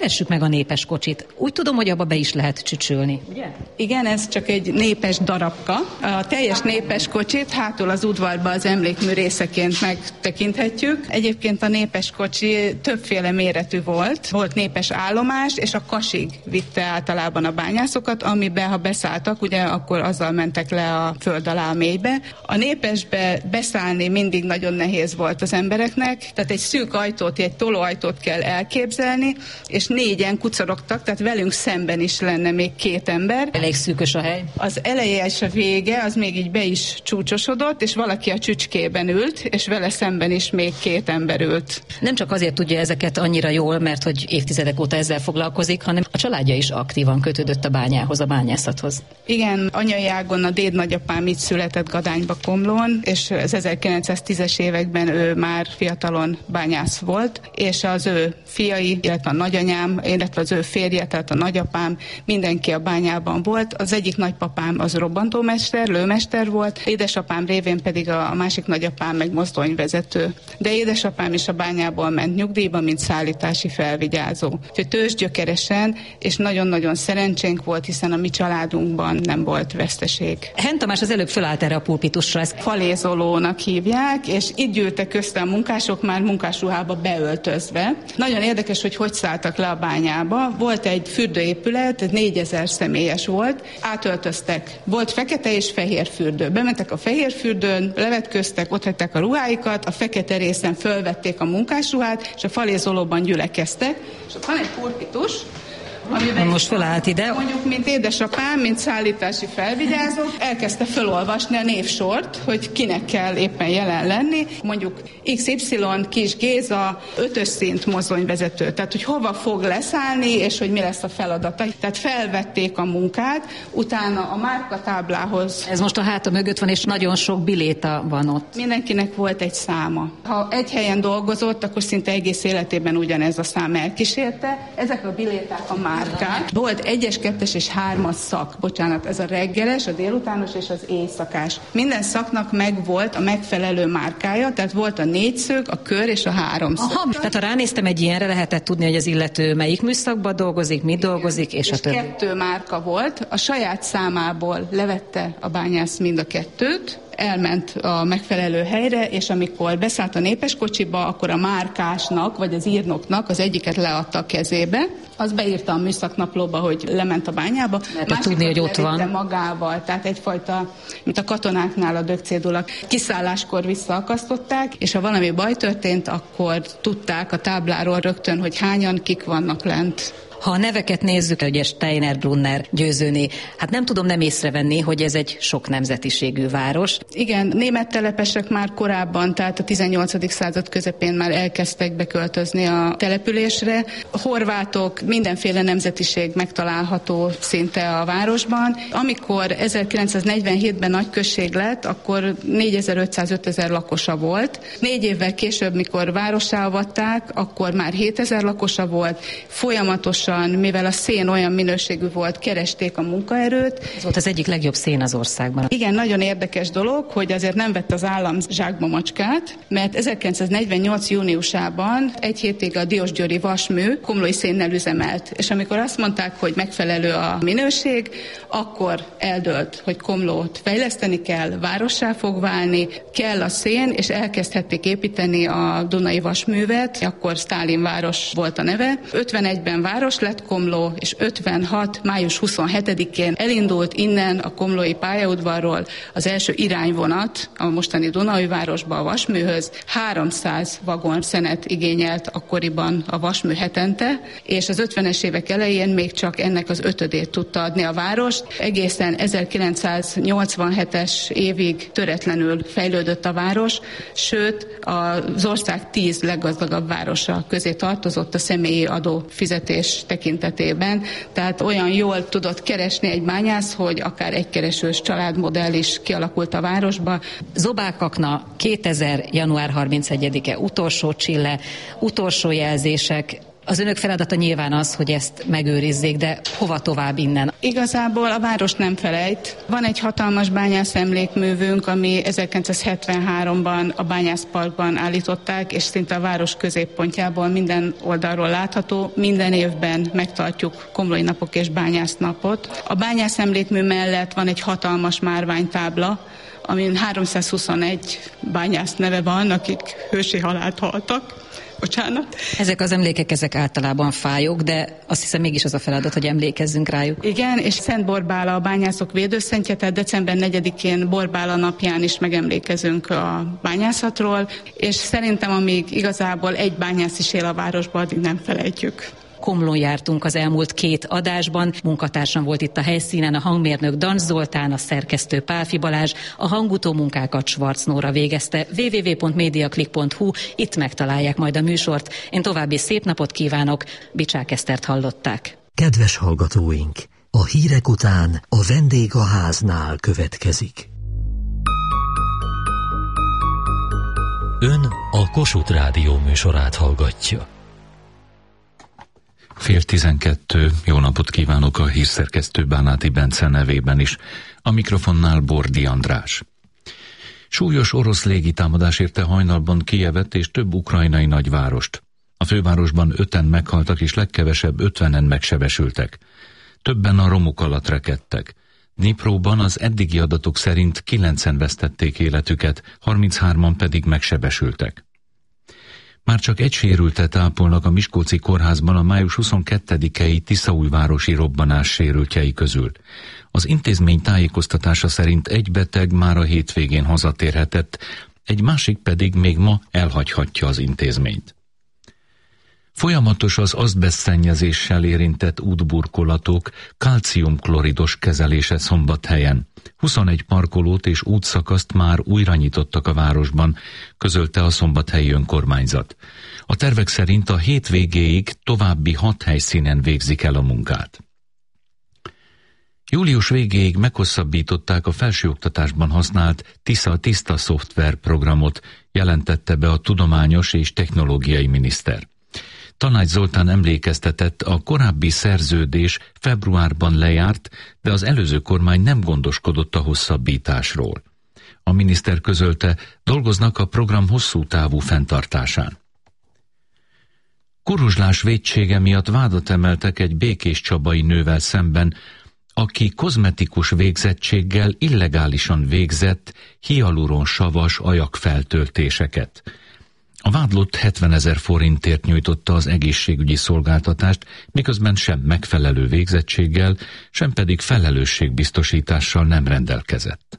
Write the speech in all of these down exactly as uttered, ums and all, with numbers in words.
Keressük meg a népes kocsit. Úgy tudom, hogy abba be is lehet csücsülni, ugye? Igen, ez csak egy népes darabka. A teljes népes kocsit hátul az udvarba az emlékmű részeként megtekinthetjük. Egyébként a népes kocsi többféle méretű volt. Volt népes állomás, és a Kasig vitte általában a bányászokat, amiben ha beszálltak, ugye akkor azzal mentek le a föld alá a mélybe. A népesbe beszállni mindig nagyon nehéz volt az embereknek, tehát egy szűk ajtót, egy tolóajtót kell elképzelni, és négyen kucorogtak, tehát velünk szemben is lenne még két ember. Elég szűkös a hely. Az eleje és a vége, az még így be is csúcsosodott, és valaki a csücskében ült, és vele szemben is még két ember ült. Nem csak azért tudja ezeket annyira jól, mert hogy évtizedek óta ezzel foglalkozik, hanem a családja is aktívan kötődött a bányához, a bányászathoz. Igen, anyai ágon a dédnagyapám itt született Gadányba, Komlón, és az ezerkilencszáztízes években ő már fiatalon bányász volt, és az ő fiai, illetve a nagyanyám, illetve az ő férje, tehát a nagyapám, mindenki a bányában volt. Az egyik nagypapám az robbantómester, lőmester volt, édesapám révén pedig a másik nagyapám meg mozdonyvezető. De édesapám is a bányából ment nyugdíjba, mint szállítási felvigyázó. Úgyhogy tőzsgyökeresen, és nagyon-nagyon szerencsénk volt, hiszen a mi családunkban nem volt veszteség. Hent Tamás az előbb fölállt erre a pulpitusra. Ezt falézolónak hívják, és itt gyűltek össze a munkások már munkásruhába beöltözve. Nagyon érdekes, hogy hogy szálltak le a bányába. Volt egy fürdőépület, négyezer személyes volt, átöltöztek. Volt fekete és fehér fürdő. Bementek a fehér fürdőn, levetköztek, ott hagyták a ruháikat, a fekete részen fölvették a munkásruhát, és a falézolóban gyülekeztek. És ott van egy pulpitus, amiben most felállt ide. Mondjuk, mint édesapám, mint szállítási felvigyázó, elkezdte felolvasni a névsort, hogy kinek kell éppen jelen lenni. Mondjuk iksz ipszilon Kis Géza, ötös szint mozdonyvezető. Tehát, hogy hova fog leszállni, és hogy mi lesz a feladata. Tehát felvették a munkát, utána a márkatáblához. Ez most a háta mögött van, és nagyon sok biléta van ott. Mindenkinek volt egy száma. Ha egy helyen dolgozott, akkor szinte egész életében ugyanez a szám elkísérte. Ezek a biléták a márkák. Volt egyes, kettes és hármas szak. Bocsánat, ez a reggeles, a délutános és az éjszakás. Minden szaknak meg volt a megfelelő márkája, tehát volt a négyszög, a kör és a háromszög. Aha, tehát ha ránéztem egy ilyenre, lehetett tudni, hogy az illető melyik műszakban dolgozik, mit dolgozik, és, és a többi. Kettő márka volt, a saját számából levette a bányász mind a kettőt, elment a megfelelő helyre, és amikor beszállt a népes kocsiba, akkor a márkásnak, vagy az írnoknak az egyiket leadta a kezébe, az beírta a műszaknaplóba, hogy lement a bányába. Mert tudni, hogy ott van. Magával, tehát egyfajta, mint a katonáknál a dögcédulak. Kiszálláskor visszaakasztották, és ha valami baj történt, akkor tudták a tábláról rögtön, hogy hányan, kik vannak lent. Ha a neveket nézzük, ugye Steiner, Brunner, Győzőné, hát nem tudom nem észrevenni, hogy ez egy sok nemzetiségű város. Igen, német telepesek már korábban, tehát a tizennyolcadik század közepén már elkezdtek beköltözni a településre. A horvátok, mindenféle nemzetiség megtalálható szinte a városban. Amikor ezerkilencszáznegyvenhétben nagy község lett, akkor négyezer-ötszáz-ötezer lakosa volt. Négy évvel később, mikor várossá avatták, akkor már hétezer lakosa volt. Folyamatosan, mivel a szén olyan minőségű volt, keresték a munkaerőt. Ez volt az egyik legjobb szén az országban. Igen, nagyon érdekes dolog, hogy azért nem vett az állam zsákba macskát, mert ezerkilencszáznegyvennyolc júniusában egy hétig a diósgyőri vasmű komlói szénnel üzemelt. És amikor azt mondták, hogy megfelelő a minőség, akkor eldőlt, hogy Komlót fejleszteni kell, várossá fog válni, kell a szén, és elkezdhették építeni a Dunai vasművet, akkor Sztálin város volt a neve. ötvenegyben város lett Komló, és ötvenhat. május huszonhetedikén elindult innen a komlói pályaudvarról az első irányvonat a mostani Dunai városba a vasműhöz. háromszáz vagon szenet igényelt akkoriban a vasmű hetente, és az ötvenes évek elején még csak ennek az ötödét tudta adni a várost. Egészen ezerkilencszáznyolcvanhetes évig töretlenül fejlődött a város, sőt az ország tíz leggazdagabb városa közé tartozott a személyi adó fizetés tekintetében, tehát olyan jól tudott keresni egy bányász, hogy akár egykeresős családmodell is kialakult a városba. Zobákakna kétezer. január harmincegyedike utolsó csille, utolsó jelzések. Az önök feladata nyilván az, hogy ezt megőrizzék, de hova tovább innen? Igazából a város nem felejt. Van egy hatalmas bányász emlékművünk, ami ezerkilencszázhetvenháromban a Bányászparkban állították, és szinte a város középpontjából minden oldalról látható. Minden évben megtartjuk Komlói napok és bányásznapot. A bányász emlékmű mellett van egy hatalmas márványtábla, amin háromszázhuszonegy bányász neve van, akik hősi halált haltak. Bocsánat. Ezek az emlékek, ezek általában fájók, de azt hiszem mégis az a feladat, hogy emlékezzünk rájuk. Igen, és Szent Borbála a bányászok védőszentje, tehát december negyedikén Borbála napján is megemlékezünk a bányászatról, és szerintem amíg igazából egy bányász is él a városban, addig nem felejtjük. Komlón jártunk az elmúlt két adásban, munkatársam volt itt a helyszínen, a hangmérnök Dancs Zoltán, a szerkesztő Pálfi Balázs, a hangutó munkákat Schwarz Nóra végezte. double-u double-u double-u pont mediaclick pont hu, itt megtalálják majd a műsort. Én további szép napot kívánok, Bicsák Esztert hallották. Kedves hallgatóink, a hírek után a vendég a háznál következik. Ön a Kossuth Rádió műsorát hallgatja. Fél tizenkettő, jó napot kívánok a hírszerkesztő Bánáti Bence nevében is. A mikrofonnál Bordi András. Súlyos orosz légitámadás érte hajnalban Kijevet és több ukrajnai nagyvárost. A fővárosban öten meghaltak és legkevesebb ötvenen megsebesültek. Többen a romok alatt rekedtek. Dnipróban az eddigi adatok szerint kilencen vesztették életüket, harminchárman pedig megsebesültek. Már csak egy sérültet ápolnak a Miskolci kórházban a május huszonkettedikei tiszaújvárosi robbanás sérültjei közül. Az intézmény tájékoztatása szerint egy beteg már a hétvégén hazatérhetett, egy másik pedig még ma elhagyhatja az intézményt. Folyamatos az azbesztszennyezéssel érintett útburkolatok kalciumkloridos kezelése Szombathelyen. huszonegy parkolót és útszakaszt már újra nyitottak a városban, közölte a szombathelyi önkormányzat. A tervek szerint a hét végéig további hat helyszínen végzik el a munkát. Július végéig meghosszabbították a felsőoktatásban használt TISZA tiszta szoftver programot, jelentette be a tudományos és technológiai miniszter. Tanács Zoltán emlékeztetett, a korábbi szerződés februárban lejárt, de az előző kormány nem gondoskodott a hosszabbításról. A miniszter közölte, dolgoznak a program hosszú távú fenntartásán. Kuruzslás vétsége miatt vádat emeltek egy békéscsabai nővel szemben, aki kozmetikus végzettséggel illegálisan végzett hialuron-savas ajakfeltöltéseket. A vádlott hetvenezer forintért nyújtotta az egészségügyi szolgáltatást, miközben sem megfelelő végzettséggel, sem pedig felelősségbiztosítással nem rendelkezett.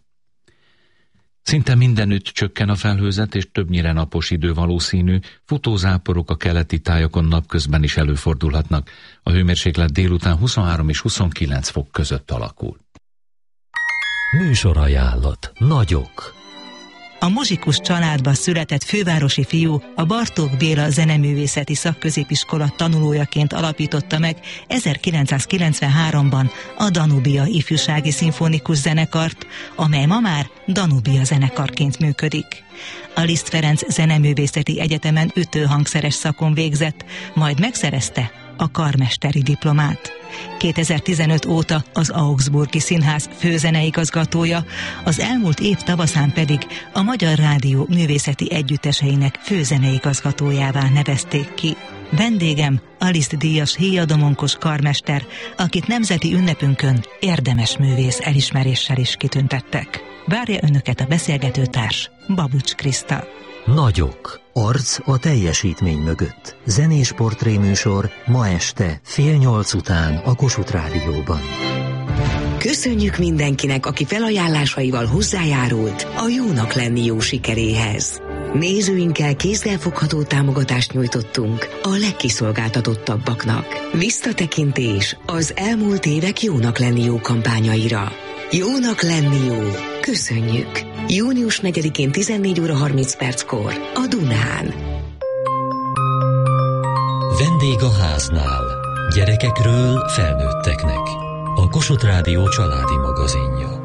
Szinte mindenütt csökken a felhőzet, és többnyire napos idő valószínű, futózáporok a keleti tájakon napközben is előfordulhatnak. A hőmérséklet délután huszonhárom és huszonkilenc fok között alakul. Műsorajánlat. Nagyok. A muzsikus családba született fővárosi fiú a Bartók Béla Zeneművészeti Szakközépiskola tanulójaként alapította meg ezerkilencszázkilencvenháromban a Danubia Ifjúsági Szimfonikus Zenekart, amely ma már Danubia zenekarként működik. A Liszt Ferenc Zeneművészeti Egyetemen ütőhangszeres szakon végzett, majd megszerezte a karmesteri diplomát. kétezer-tizenöt óta az Augsburgi Színház főzeneigazgatója, az elmúlt év tavaszán pedig a Magyar Rádió művészeti együtteseinek főzeneigazgatójává nevezték ki. Vendégem a Liszt díjas héjadomonkos karmester, akit nemzeti ünnepünkön érdemes művész elismeréssel is kitüntettek. Várja önöket a beszélgetőtárs, Babucs Kriszta. Nagyok. Arc a teljesítmény mögött. Zenés portréműsor ma este fél nyolc után a Kossuth Rádióban. Köszönjük mindenkinek, aki felajánlásaival hozzájárult a Jónak lenni jó sikeréhez. Nézőinkkel kézzelfogható támogatást nyújtottunk a legkiszolgáltatottabbaknak. Visszatekintés az elmúlt évek Jónak lenni jó kampányaira. Jónak lenni jó. Köszönjük! június negyedikén tizennégy óra harminc perckor a Dunán. Vendég a háznál. Gyerekekről felnőtteknek. A Kossuth Rádió családi magazinja.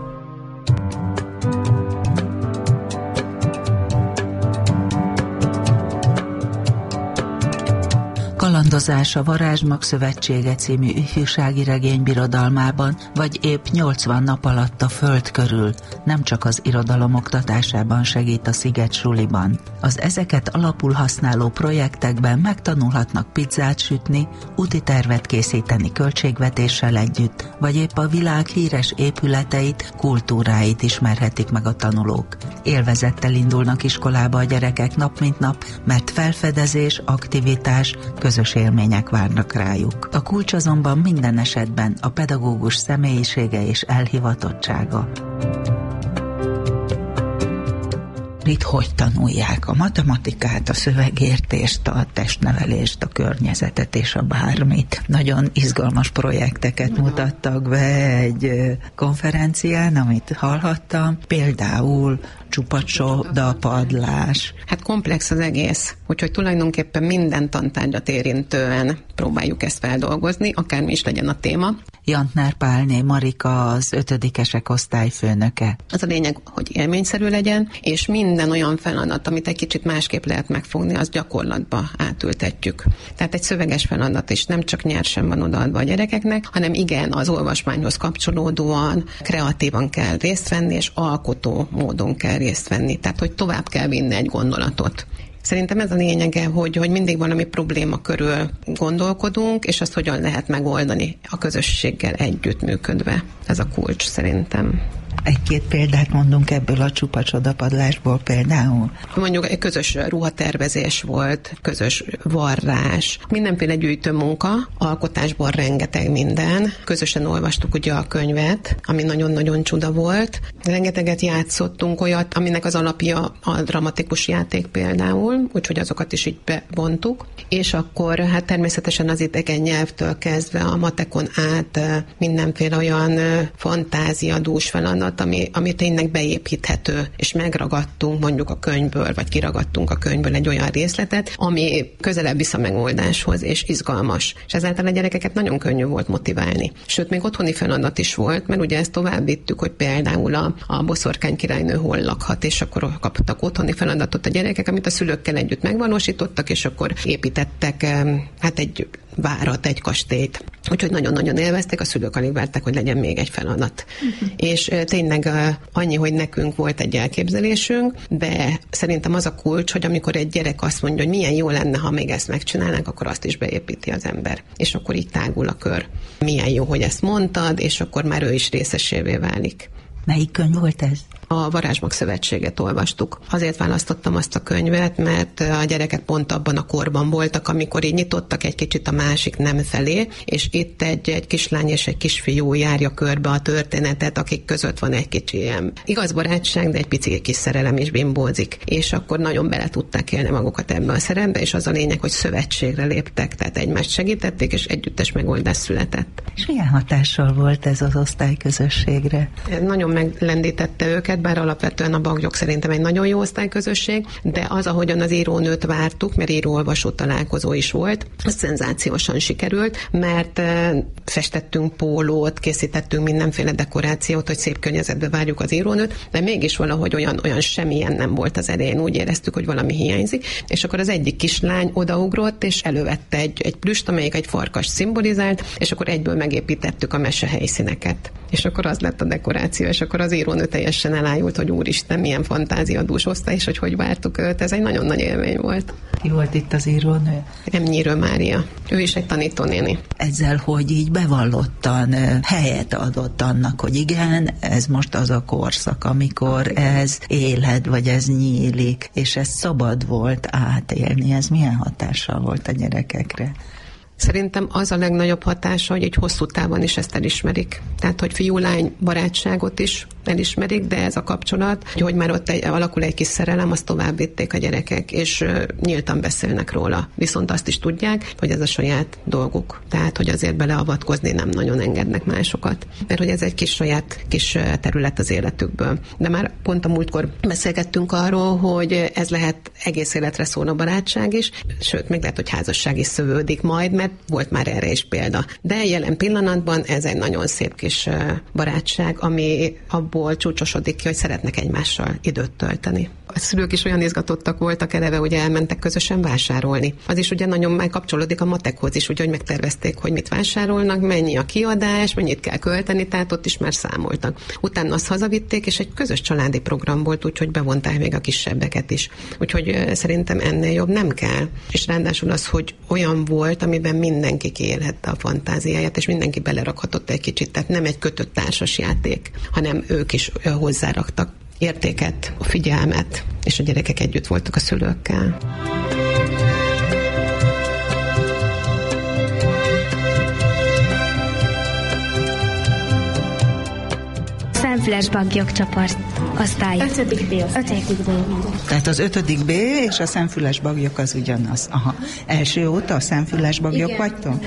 Kalandozás a Varázsmag Szövetsége című ifjúsági regénybirodalmában, vagy épp nyolcvan nap alatt a föld körül, nem csak az irodalom oktatásában segít a Sziget Suliban. Az ezeket alapul használó projektekben megtanulhatnak pizzát sütni, úti tervet készíteni költségvetéssel együtt, vagy épp a világ híres épületeit, kultúráit ismerhetik meg a tanulók. Élvezettel indulnak iskolába a gyerekek nap mint nap, mert felfedezés, aktivitás, közös élmények várnak rájuk. A kulcs azonban minden esetben a pedagógus személyisége és elhivatottsága. Itt hogy tanulják a matematikát, a szövegértést, a testnevelést, a környezetet és a bármit. Nagyon izgalmas projekteket mutattak be egy konferencián, amit hallhattam, például csupacsoda, padlás. Hát komplex az egész, úgyhogy tulajdonképpen minden tantárgyat érintően próbáljuk ezt feldolgozni, akármi is legyen a téma. Jantner Pálné Marika az ötödikesek osztályfőnöke. Az a lényeg, hogy élményszerű legyen, és minden olyan feladat, amit egy kicsit másképp lehet megfogni, azt gyakorlatba átültetjük. Tehát egy szöveges feladat is nem csak nyersen van odaadva a gyerekeknek, hanem igen, az olvasmányhoz kapcsolódóan, kreatívan kell részt venni, és alkotó módon kell részt venni. Tehát, hogy tovább kell vinni egy gondolatot. Szerintem ez a lényege, hogy, hogy mindig valami probléma körül gondolkodunk, és azt hogyan lehet megoldani a közösséggel együttműködve. Ez a kulcs szerintem. Egy-két példát mondunk ebből a csupa-csodapadlásból például. Mondjuk egy közös ruhatervezés volt, közös varrás, mindenféle gyűjtő munka, alkotásból rengeteg minden. Közösen olvastuk ugye a könyvet, ami nagyon-nagyon csuda volt. Rengeteget játszottunk olyat, aminek az alapja a dramatikus játék például, úgyhogy azokat is így bevontuk. És akkor hát természetesen az idegen nyelvtől kezdve a matekon át mindenféle olyan fantáziadús feladat, ami, ami tényleg beépíthető, és megragadtunk mondjuk a könyvből, vagy kiragadtunk a könyvből egy olyan részletet, ami közelebb visz a megoldáshoz, és izgalmas. És ezáltal a gyerekeket nagyon könnyű volt motiválni. Sőt, még otthoni feladat is volt, mert ugye ezt tovább vittük, hogy például a, a boszorkány királynő hol lakhat, és akkor kaptak otthoni feladatot a gyerekek, amit a szülőkkel együtt megvalósítottak, és akkor építettek hát egy várat, egy kastélyt. Úgyhogy nagyon-nagyon élvezték, a szülők alig várták, hogy legyen még egy feladat. Uh-huh. És tényleg annyi, hogy nekünk volt egy elképzelésünk, de szerintem az a kulcs, hogy amikor egy gyerek azt mondja, hogy milyen jó lenne, ha még ezt megcsinálnánk, akkor azt is beépíti az ember. És akkor így tágul a kör. Milyen jó, hogy ezt mondtad, és akkor már ő is részesévé válik. Melyik könyv volt ez? A Varázsmag Szövetséget olvastuk. Azért választottam azt a könyvet, mert a gyerekek pont abban a korban voltak, amikor így nyitottak egy kicsit a másik nem felé, és itt egy, egy kislány és egy kisfiú járja körbe a történetet, akik között van egy kicsi ilyen igaz barátság, de egy pici kis szerelem is bimbózik. És akkor nagyon bele tudták élni magukat ebbe a szerepbe, és az a lényeg, hogy szövetségre léptek, tehát egymást segítették, és együttes megoldás született. És milyen hatással volt ez az osztályközösségre? Nagyon meglendítette őket, bár alapvetően a Baggyok szerintem egy nagyon jó osztályközösség, de az, ahogyan az írónőt vártuk, mert író-olvasó találkozó is volt, az szenzációsan sikerült, mert festettünk pólót, készítettünk mindenféle dekorációt, hogy szép környezetbe várjuk az írónőt, de mégis valahogy olyan, olyan semmilyen nem volt az elején, úgy éreztük, hogy valami hiányzik, és akkor az egyik kislány odaugrott, és elővette egy, egy plüst, amelyik egy farkas szimbolizált, és akkor egyből megépítettük a mese helyszíneket. És akkor az lett a dekoráció, és akkor az írónő teljesen elájult, hogy úristen, milyen fantáziadús osztály, és hogy hogy vártuk őt. Ez egy nagyon nagy élmény volt. Ki volt itt az írónő? Emnyírő Mária. Ő is egy tanítónéni. Ezzel, hogy így bevallottan helyet adott annak, hogy igen, ez most az a korszak, amikor ez élhet, vagy ez nyílik, és ez szabad volt átélni. Ez milyen hatással volt a gyerekekre? Szerintem az a legnagyobb hatása, hogy egy hosszú távon is ezt elismerik. Tehát, hogy fiú-lány barátságot is elismerik, de ez a kapcsolat, hogy már ott egy, alakul egy kis szerelem, azt tovább vitték a gyerekek, és uh, nyíltan beszélnek róla. Viszont azt is tudják, hogy ez a saját dolguk. Tehát, hogy azért beleavatkozni nem nagyon engednek másokat. Mert hogy ez egy kis saját kis terület az életükből. De már pont a múltkor beszélgettünk arról, hogy ez lehet egész életre szóló barátság is, sőt, még lehet, hogy házasság is szövődik majd, mert volt már erre is példa. De jelen pillanatban ez egy nagyon szép kis barátság, ami abból csúcsosodik ki, hogy szeretnek egymással időt tölteni. A szülők is olyan izgatottak voltak eleve, hogy elmentek közösen vásárolni. Az is ugye nagyon megkapcsolódik a matekhoz is, ugye, hogy megtervezték, hogy mit vásárolnak, mennyi a kiadás, mennyit kell költeni, tehát ott is már számoltak. Utána azt hazavitték, és egy közös családi program volt, úgyhogy bevonták még a kisebbeket is. Úgyhogy szerintem ennél jobb nem kell. És ráadásul az, hogy olyan volt, amiben mindenki kiélhette a fantáziáját, és mindenki belerakhatott egy kicsit, tehát nem egy kötött társas játék, hanem ők is hozzáraktak értéket, a figyelmet, és a gyerekek együtt voltak a szülőkkel. Szemfüles Baggyok csoport osztály. Ötödik B osztály. Ötödik B. Tehát az ötödik B és a Szemfüles Baggyok az ugyanaz. Aha. Első óta a Szemfüles Baggyok vagytok?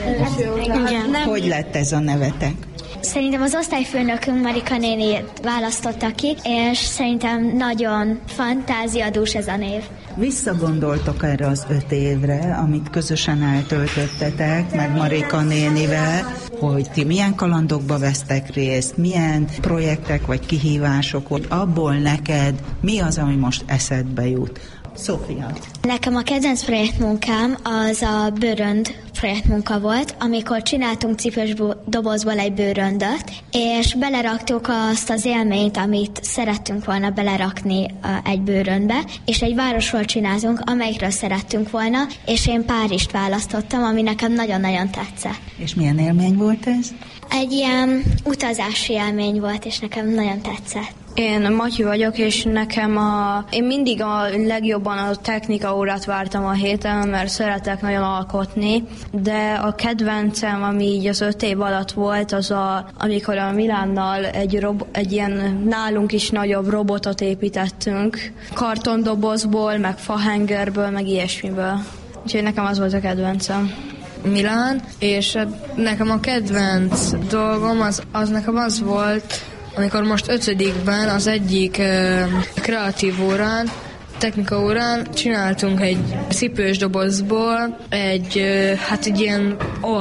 Igen. Hogy lett ez a nevetek? Szerintem az osztályfőnökünk Marika néni választotta ki, és szerintem nagyon fantáziadús ez a név. Visszagondoltok erre az öt évre, amit közösen eltöltöttetek, meg Marika nénivel, hogy ti milyen kalandokba vesztek részt, milyen projektek vagy kihívások, hogy abból neked mi az, ami most eszedbe jut? Szófia. Nekem a kedvenc projektmunkám az a bőrönd projektmunka volt, amikor csináltunk cipős dobozból egy bőröndöt, és beleraktuk azt az élményt, amit szerettünk volna belerakni egy bőröndbe, és egy városról csináltunk, amelyikről szerettünk volna, és én Párizst választottam, ami nekem nagyon-nagyon tetszett. És milyen élmény volt ez? Egy ilyen utazási élmény volt, és nekem nagyon tetszett. Én Matyi vagyok, és nekem a... Én mindig a legjobban a technika órát vártam a héten, mert szeretek nagyon alkotni, de a kedvencem, ami így az öt év alatt volt, az a, amikor a Milánnal egy, rob, egy ilyen nálunk is nagyobb robotot építettünk, kartondobozból, meg fahengerből, meg ilyesmiből. Úgyhogy nekem az volt a kedvencem. Milán, és nekem a kedvenc dolgom az, az nekem az volt, amikor most ötödikben az egyik uh, kreatív órán, technika órán csináltunk egy cipős dobozból egy, uh, hát egy ilyen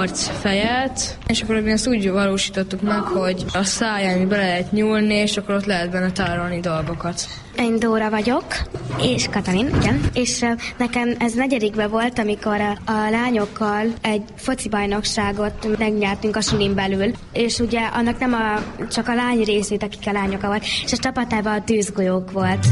arcfejet, és akkor ezt úgy valósítottuk meg, hogy a száján be lehet nyúlni, és akkor ott lehet benne tárolni dolgokat. Én Dóra vagyok, és Katalin, igen, és nekem ez negyedikben volt, amikor a, a lányokkal egy foci bajnokságot megnyertünk a sulin belül, és ugye annak nem a, csak a lány részét, akik a lányok volt, és a csapatában a tűzgolyók volt.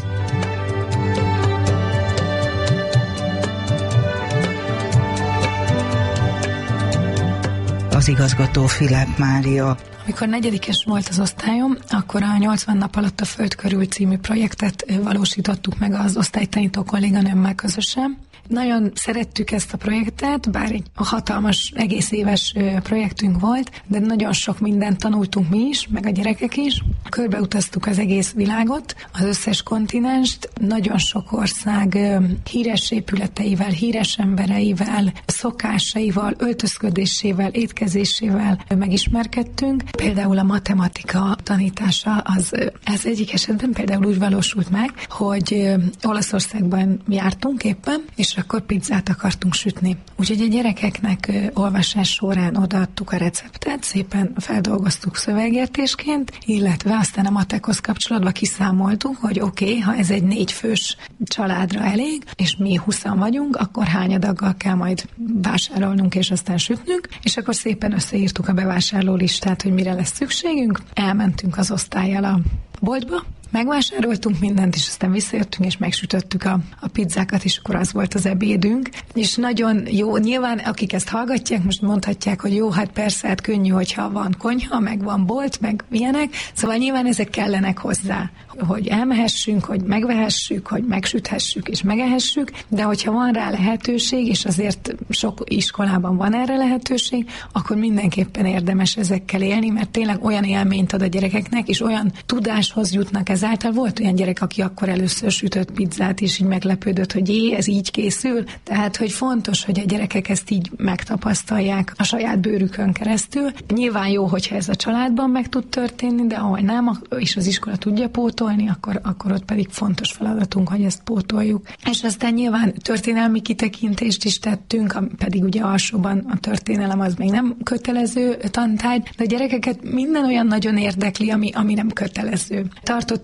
Az igazgató Filip Mária. Amikor negyedikes volt az osztályom, akkor a nyolcvan nap alatt a Föld körül című projektet valósítottuk meg az osztálytanító kolléganőmmel közösen. Nagyon szerettük ezt a projektet, bár egy hatalmas, egész éves projektünk volt, de nagyon sok mindent tanultunk mi is, meg a gyerekek is. Körbeutaztuk az egész világot, az összes kontinenst, nagyon sok ország híres épületeivel, híres embereivel, szokásaival, öltözködésével, étkezésével megismerkedtünk. Például a matematika tanítása, az, ez egyik esetben például úgy valósult meg, hogy Olaszországban jártunk éppen, és akkor pizzát akartunk sütni. Úgyhogy a gyerekeknek olvasás során odaadtuk a receptet, szépen feldolgoztuk szövegértésként, illetve aztán a matekhoz kapcsolatban kiszámoltuk, hogy oké, okay, ha ez egy négyfős családra elég, és mi húszan vagyunk, akkor hány adaggal kell majd vásárolnunk, és aztán sütnünk, és akkor szépen összeírtuk a bevásárló listát, hogy mire lesz szükségünk, elmentünk az osztállyal a boltba, megvásároltunk mindent, és aztán visszajöttünk, és megsütöttük a, a pizzákat, és akkor az volt az ebédünk. És nagyon jó, nyilván akik ezt hallgatják, most mondhatják, hogy jó, hát persze, hát könnyű, hogyha van konyha, meg van bolt, meg ilyenek, szóval nyilván ezek kellenek hozzá, hogy elmehessünk, hogy megvehessük, hogy megsüthessük és megehessük, de hogyha van rá lehetőség, és azért sok iskolában van erre lehetőség, akkor mindenképpen érdemes ezekkel élni, mert tényleg olyan élményt ad a gyerekeknek, és olyan tudáshoz jutnak ezáltal. Volt olyan gyerek, aki akkor először sütött pizzát, és így meglepődött, hogy jé, ez így készül. Tehát, hogy fontos, hogy a gyerekek ezt így megtapasztalják a saját bőrükön keresztül. Nyilván jó, hogyha ez a családban meg tud történni, de ahol nem, és az iskola tudja pótolni, akkor, akkor ott pedig fontos feladatunk, hogy ezt pótoljuk. És aztán nyilván történelmi kitekintést is tettünk, pedig ugye alsóban a történelem az még nem kötelező tantárgy, de a gyerekeket minden olyan nagyon érdekli, ami, ami nem kötelező. Tartottak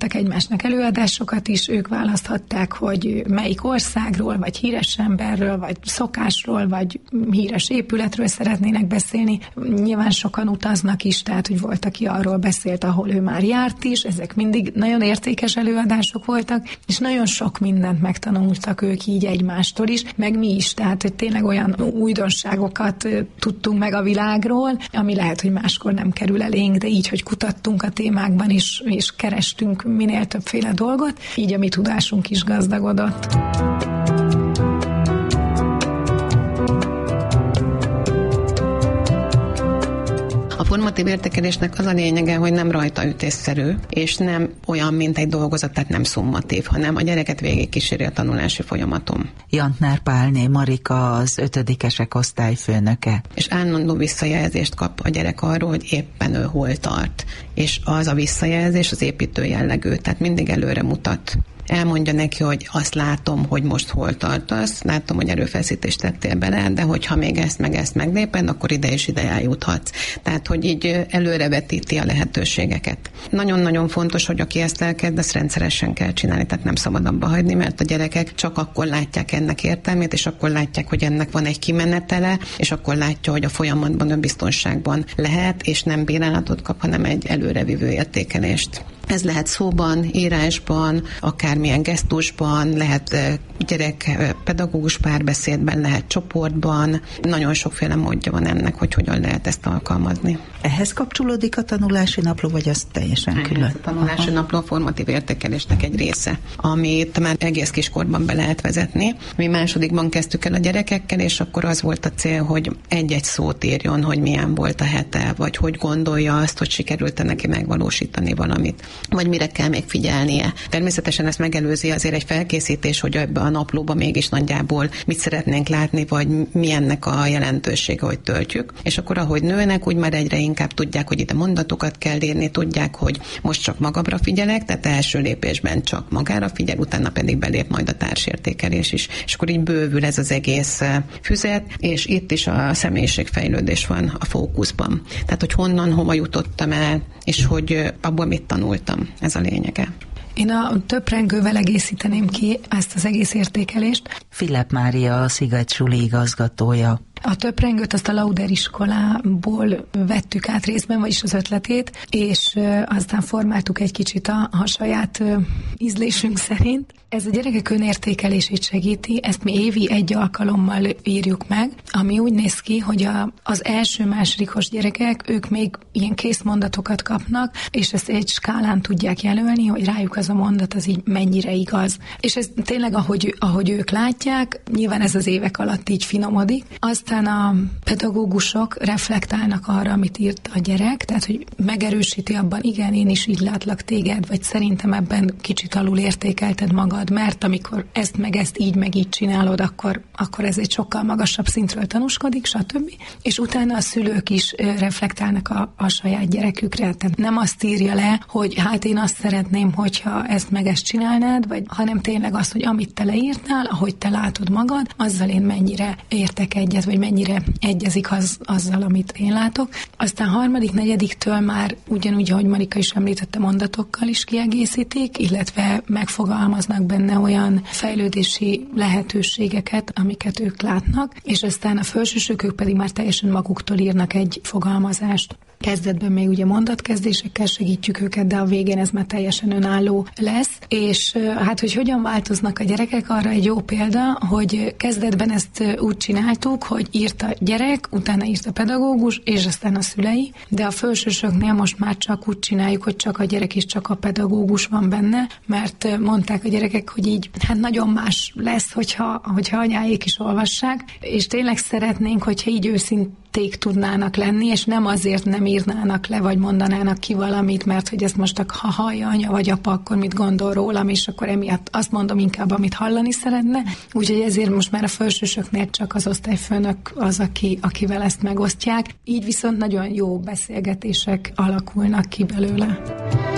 írtak egymásnak előadásokat is, ők választhatták, hogy melyik országról, vagy híres emberről, vagy szokásról, vagy híres épületről szeretnének beszélni. Nyilván sokan utaznak is, tehát hogy volt, aki arról beszélt, ahol ő már járt is, ezek mindig nagyon értékes előadások voltak, és nagyon sok mindent megtanultak ők így egymástól is, meg mi is, tehát hogy tényleg olyan újdonságokat tudtunk meg a világról, ami lehet, hogy máskor nem kerül elénk, de így, hogy kutattunk a témákban is, és kerestünk minél többféle dolgot, így a mi tudásunk is gazdagodott. A formatív értékelésnek az a lényege, hogy nem rajtaütésszerű, és nem olyan, mint egy dolgozat, tehát nem szummatív, hanem a gyereket végigkíséri a tanulási folyamaton. Jantnár Pálné Marika az ötödikesek osztályfőnöke. És állandó visszajelzést kap a gyerek arról, hogy éppen ő hol tart. És az a visszajelzés az építő jellegű, tehát mindig előre mutat. Elmondja neki, hogy azt látom, hogy most hol tartasz, látom, hogy erőfeszítést tettél bele, de hogyha még ezt meg ezt megléped, akkor ide és ide eljuthatsz. Tehát, hogy így előrevetíti a lehetőségeket. Nagyon-nagyon fontos, hogy aki ezt elkezd, ezt rendszeresen kell csinálni, tehát nem szabad abba hagyni, mert a gyerekek csak akkor látják ennek értelmét, és akkor látják, hogy ennek van egy kimenetele, és akkor látja, hogy a folyamatban önbiztonságban lehet, és nem bírálatot kap, hanem egy előrevívő értékelést. Ez lehet szóban, írásban, akármilyen gesztusban, lehet gyerek-pedagógus párbeszédben, lehet csoportban. Nagyon sokféle módja van ennek, hogy hogyan lehet ezt alkalmazni. Ehhez kapcsolódik a tanulási napló, vagy az teljesen külön? A tanulási Aha. napló a formatív értékelésnek egy része, amit már egész kiskorban be lehet vezetni. Mi másodikban kezdtük el a gyerekekkel, és akkor az volt a cél, hogy egy-egy szót írjon, hogy milyen volt a hete, vagy hogy gondolja azt, hogy sikerült neki megvalósítani valamit, vagy mire kell még figyelnie. Természetesen ezt megelőzi azért egy felkészítés, hogy ebbe a naplóba mégis nagyjából mit szeretnénk látni, vagy mi ennek a jelentősége, hogy töltjük. És akkor, ahogy nőnek, úgy már egyre inkább tudják, hogy ide mondatokat kell írni, tudják, hogy most csak magamra figyelek, tehát első lépésben csak magára figyel, utána pedig belép majd a társértékelés is. És akkor így bővül ez az egész füzet, és itt is a személyiségfejlődés van a fókuszban. Tehát, hogy honnan, hova jutottam el, és hogy abból mit tanultam. Ez a lényege. Én a töprengővel egészíteném ki ezt az egész értékelést. Filip Mária, a Sziget Suli igazgatója. A töprengőt azt a Lauder iskolából vettük át részben, vagyis az ötletét, és aztán formáltuk egy kicsit a, a saját ízlésünk szerint. Ez a gyerekek önértékelését segíti, ezt mi évi egy alkalommal írjuk meg, ami úgy néz ki, hogy a, az első-másodikos gyerekek, ők még ilyen készmondatokat kapnak, és ezt egy skálán tudják jelölni, hogy rájuk az a mondat az így mennyire igaz. És ez tényleg, ahogy, ahogy ők látják, nyilván ez az évek alatt így finomodik. Aztán a pedagógusok reflektálnak arra, amit írt a gyerek, tehát, hogy megerősíti abban, igen, én is így látlak téged, vagy szerintem ebben kicsit alul értékelted magad, mert amikor ezt meg ezt így meg így csinálod, akkor, akkor ez egy sokkal magasabb szintről tanúskodik, stb. És utána a szülők is reflektálnak a, a saját gyerekükre. Tehát nem azt írja le, hogy hát én azt szeretném, hogyha ezt meg ezt csinálnád, vagy, hanem tényleg azt, hogy amit te leírtál, ahogy te látod magad, azzal én mennyire értek egyet, vagy mennyire egyezik az, azzal, amit én látok. Aztán harmadik, negyediktől már ugyanúgy, ahogy Marika is említette, mondatokkal is kiegészítik, illetve megfogalmaznak benne olyan fejlődési lehetőségeket, amiket ők látnak, és aztán a felsősök, ők pedig már teljesen maguktól írnak egy fogalmazást. Kezdetben még ugye mondatkezdésekkel segítjük őket, de a végén ez már teljesen önálló lesz, és hát, hogy hogyan változnak a gyerekek, arra egy jó példa, hogy kezdetben ezt úgy csináltuk, hogy írt a gyerek, utána írt a pedagógus, és aztán a szülei, de a felsősöknél most már csak úgy csináljuk, hogy csak a gyerek és csak a pedagógus van benne, mert mondták a gyerekek, hogy így hát nagyon más lesz, hogyha, hogyha anyáék is olvassák, és tényleg szeretnénk, hogyha így őszintén tudnának lenni, és nem azért nem írnának le, vagy mondanának ki valamit, mert hogy ezt most ha hallja anya vagy apa, akkor mit gondol rólam, és akkor emiatt azt mondom inkább, amit hallani szeretne. Úgyhogy ezért most már a felsősöknél csak az osztályfőnök az, aki, akivel ezt megosztják. Így viszont nagyon jó beszélgetések alakulnak ki belőle.